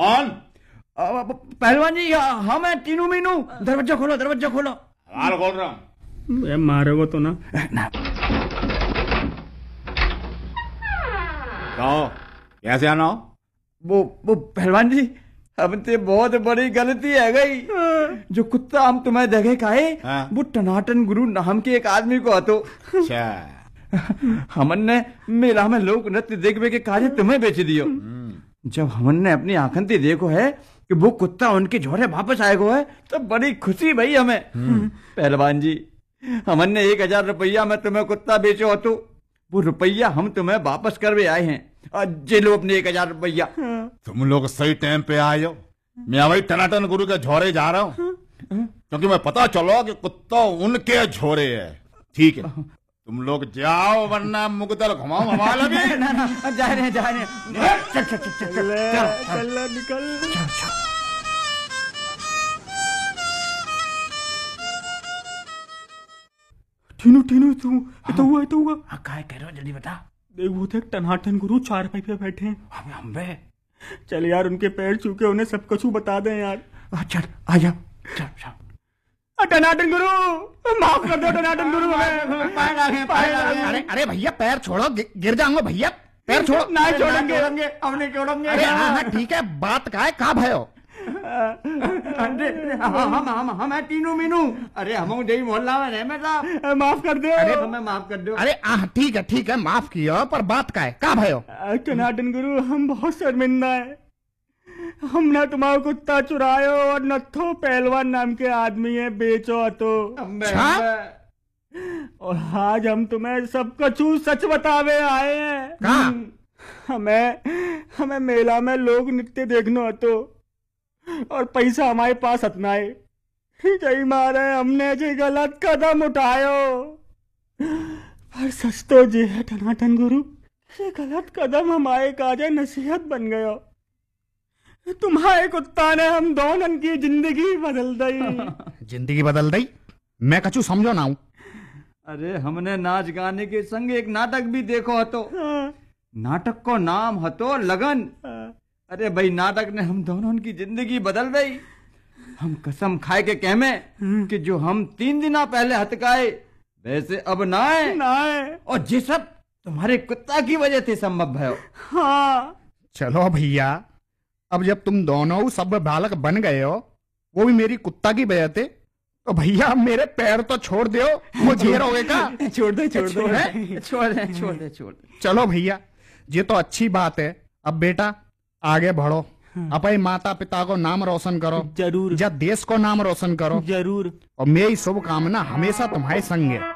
कौन? पहलवान जी, हाँ मैं तीनू मीनू। दरवाजा खोलो, दरवाजा खोलो। हाल खोल रहा हूँ। मारोगे तो ना। कहो कैसे आना हो? वो पहलवान जी, हमसे बहुत बड़ी गलती है गई। जो कुत्ता हम तुम्हें देखे खाए, वो टनाटन गुरु नाम के एक आदमी को हतो। अच्छा। हमने मेला में लोक नृत्य देखने के कार्य तुम्हें बेच दियो। जब हमने अपनी आंखन से देखो है कि वो कुत्ता उनके झोरे वापस आएगो है, तो बड़ी खुशी भई हमें। पहलवान जी, हमने 1000 रुपया में तुम्हें कुत्ता बेचो हो, तो वो रुपया हम तुम्हें वापस करवे आए हैं। जे लो अपने 1000 रुपया। तुम लोग सही टाइम पे आए हो। मैं वही टनाटन गुरु के झोरे जा रहा हूँ, क्योंकि मैं पता चलो कि कुत्ता उनके झोरे है। ठीक है, तुम लोग जाओ, वरना मुगदल घुमाओ हमारा भी। जा रहे हैं, जा रहे हैं। चल निकल। टीनू तू हुआ। काय कह रहे हो, जल्दी बता। देख वो थे टनाटन गुरु 4 पाई पे बैठे हैं। हम बे चल यार, उनके पैर छू के उन्हें सब कुछ बता दें यार। चल आ जा। चल। टनाटन गुरु, माफ कर दो टनाटन गुरु। पैर आ गए। अरे भैया पैर छोड़ो, गिर जाऊंगा भैया। पैर छोड़ो। नहीं छोड़ेंगे, हम नहीं छोड़ेंगे। अरे हाँ ठीक है, बात का है, कहाँ भयो? हम है तीनू मीनू। अरे हम यही मोहल्ला में रहे साहब। माफ कर दो। अरे तुम्हें माफ कर दो। अरे ठीक है, माफ किया, पर बात का है, कहाँ भयो? टनाटन गुरु, हम बहुत शर्मिंदा है। हमने तुम्हारा कुत्ता चुरायो और नथो पहलवान नाम के आदमी है बेचो तो। और आज हम तुम्हें सब कछु सच बतावे आए हैं। हमें मेला में लोग नृत्य देखनो हतो और पैसा हमारे पास हतना है। जय मारे हमने जी गलत कदम उठायो। और सच तो जी है टनाटन गुरु, ये गलत कदम हमारे काजे नसीहत बन गयो। तुम्हारे कुत्ता ने हम दोनों की जिंदगी बदल दी। जिंदगी बदल दी? मैं कछु समझो ना हूं। अरे हमने नाच गाने के संग एक नाटक भी देखो हतो। नाटक को नाम हतो लगन। अरे भाई, नाटक ने हम दोनों की जिंदगी बदल दी। हम कसम खाए के कहमे कि जो हम 3 दिन पहले हतकाए, वैसे अब ना है। और ये सब तुम्हारे कुत्ता की वजह से संभव है। हाँ चलो भैया, अब जब तुम दोनों सब बालक बन गए हो, वो भी मेरी कुत्ता की वजह से, तो भैया मेरे पैर तो छोड़ दो। मुझे रोगे का? छोड़ दे। चलो भैया, ये तो अच्छी बात है। अब बेटा आगे बढ़ो, अपने माता पिता को नाम रोशन करो जरूर। या देश को नाम रोशन करो जरूर। और मेरी शुभकामना हमेशा तुम्हारे संग है।